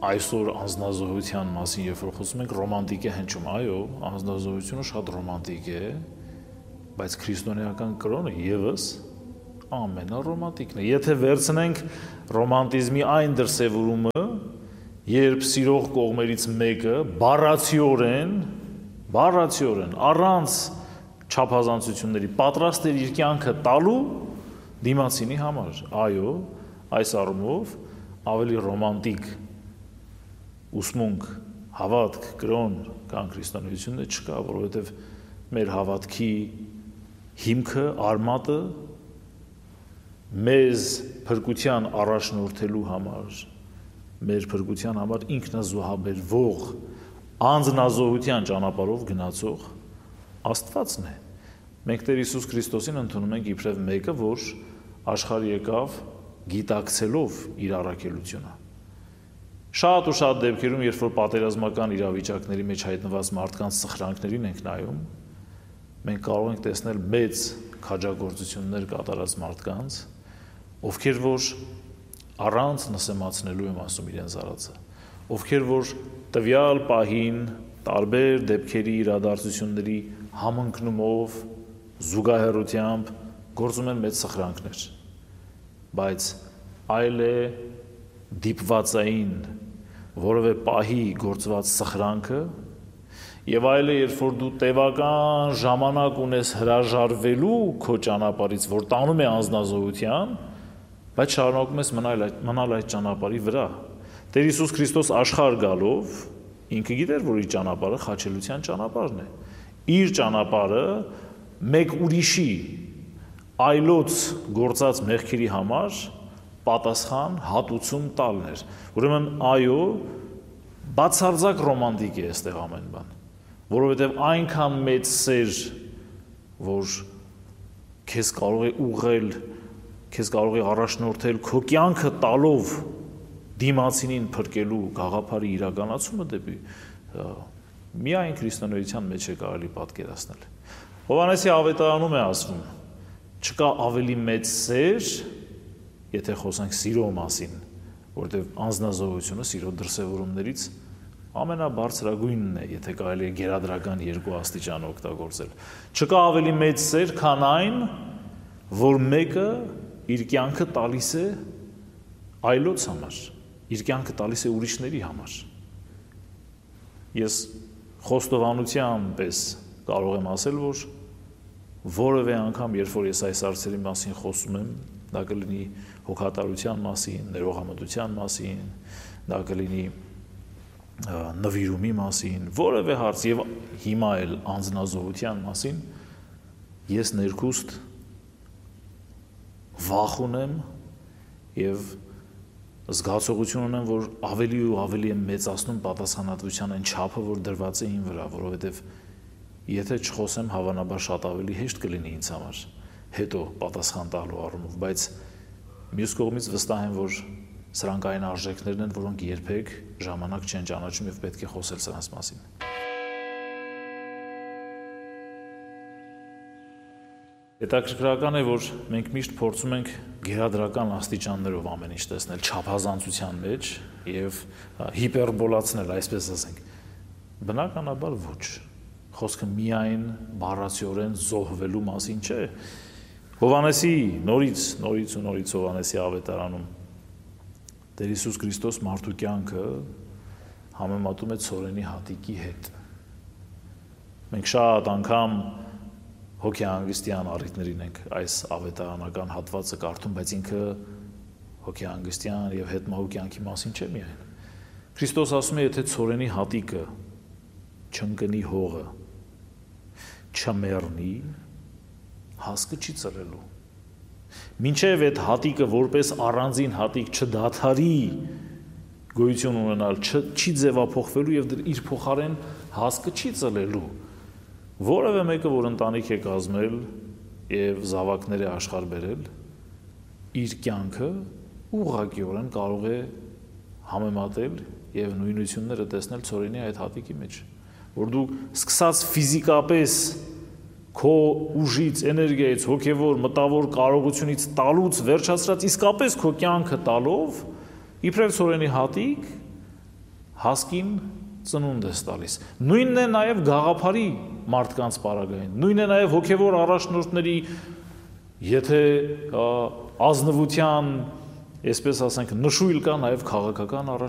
այսօր անձնազոհության մասին երբ որ խոսում ենք ռոմանտիկ է հնչում, այո, անձնազոհությունը շատ ռոմանտիկ է, բայց քրիստոնեական կրոնը եւս ամենառոմանտիկն է։ Եթե վերցնենք ռոմանտիզմի այն դրսևորումը, երբ սիրող կողմերից մեկը բառացիորեն առանց չափազանցությունների պատրաստ էր իր կյանքը տալու դիմացինի համար, այո, այս առումով ավելի ռոմանտիկ ուսմունք, հավատք, կրոն կան քրիստոնեությունը չկա, որովհետև մեր հավատքի հիմքը, արմատը մեզ փրկության առաջնորդելու համար, մեր փրկության համար ինքնազոհաբերվող, անձնազոհության ճանապարհով գնացող Աստվածն է։ Մենք Տեր Հիսուս Քրիստոսին ընդունում ենք իբրև մեկը, որ աշխարհ եկավ գիտակցելով իր առաքելությունը։ Շատ ու շատ դեպքերում, երբ որ պատերազմական իրավիճակների մեջ հայտնված մարդկանց սխրանքներին ենք նայում, մենք կարող ենք տեսնել մեծ քաջագործություններ կատարած մարդկանց, ովքեր որ առանց նսեմացնելու եմ ասում իրենց արածը, ովքեր որ տվյալ պահին տարբեր դեպքերի իրադարձությունների համընկնումով, զուգահեռությամբ գործում են մեծ սխրանքներ, բայց այլ է դիպվածային որևէ պահի գործված սխրանքը եւ այլ է, երբ որ դու տևական ժամանակ ունես հրաժարվելու քո ճանապարհից, որ տանում է անձնազոհության, բայց շարունակում ես մնալ այդ ճանապարհի վրա։ Տեր Հիսուս Քրիստոս աշխարհ գալով ինքը գիտեր, որ իր ճանապարհը խաչելության ճանապարհն է։ Իր ճանապարհը մեկ ուրիշի այլոց գործած մեղքերի համար պատասխան հատուցում տալն էր։ Ուրեմն այո, բացարձակ ռոմանտիկ է այստեղ ամեն բան, որովհետև այնքան մեծ սեր, որ քեզ կարող է ուղղել, քեզ կարող է առաջնորդել քո կյանքը տալով դիմացինին փրկելու գաղափարի իրականացումը դեպի միայն քրիստոնեության մեջ է կարելի պատկերացնել։ Հովհաննեսի ավետարանում է ասվում. չկա ավելի մեծ սեր, եթե խոսենք սիրո մասին, որտեղ անձնազոհությունը սիրո դրսևորումներից ամենաբարձրագույնն է, եթե կարելի է գերադրական երկու աստիճան օգտագործել։ Չկա ավելի մեծ սեր, քան այն, որ մեկը իր կյանքը տալիս է այլոց համար, իր կյանքը տալիս է ուրիշների համար։ Ես խոստովանության պես կարող եմ ասել, որ որևէ անգամ, երբ որ ես այս հարցերի մասին խոսում եմ, դա կլինի հոգատարության մասին, ներողամտության մասին, դա կլինի նվիրումի մասին, որևէ հարց եւ հիմա էլ անձնազոհության մասին, ես ներքուստ վախ ունեմ եւ զգացողություն ունեմ, որ ավելի ու ավելի եմ մեծացնում պատասխանատվության այն չափը, որ դրված է իմ վրա, որովհետեւ եթե չխոսեմ, հավանաբար շատ ավելի հեշտ կլինի ինձ համար հետո պատասխան տալու առումով, բայց մյուս կողմից վստահ եմ, որ սրանք այն արժեքներն են, որոնք երբեք ժամանակ չեն ճանաչում եւ պետք է խոսել սրանց մասին։ Հետաքրքրական է, որ մենք միշտ փորձում ենք գերադրական աստիճաններով ամեն ինչ տեսնել չափազանցության մեջ եւ հիպերբոլացնել, այսպես ասենք։ Բնականաբար ոչ։ Խոսքը միայն բառացիորեն զոհվելու մասին չէ։ Հովհաննեսի նորից Հովհաննեսի ավետարանում Տեր Հիսուս Քրիստոս մարդու կյանքը համեմատում է ցորենի հատիկի հետ։ Մենք շատ անգամ հոգեհանգստյան առիթներին ենք այս ավետարանական հատվածը կարդում, բայց ինքը հոգեհանգստյան եւ հետմահու կյանքի մասին չէ միայն։ Քրիստոս ասում է, եթե ցորենի հատիկը չընկնի հողը, չմեռնի, հասկը չի ծռելու։ Մինչև այդ հատիկը որպես առանձին հատիկ չդադարի գոյություն ունենալ, չի ձևափոխվելու եւ իր փոխարեն հասկը չի ծռելու։ Որևէ մեկը, որ ընտանիք է կազմել եւ զավակներ է աշխարհ բերել, իր կյանքը ուղղակիորեն կարող է համեմատել եւ նույնությունները տեսնել ցորենի այդ հատիկի մեջ, որ դու սկսած ֆիզիկապես քո ուժից, էներգիայից, հոգեվոր, մտավոր կարողությունից տալուց վերջացրած իսկապես քո կյանքը տալով, իբրև ցորենի հատիկ, հասկին ծնունդ ես տալիս։ Նույնն է նաև գաղափարի մարդկանց պարագային, նույնն է նաև հոգևոր առաջնորդների, եթե ազնվության, այսպես ասենք, նշույլ կա նաև քաղաքական առաջնորդ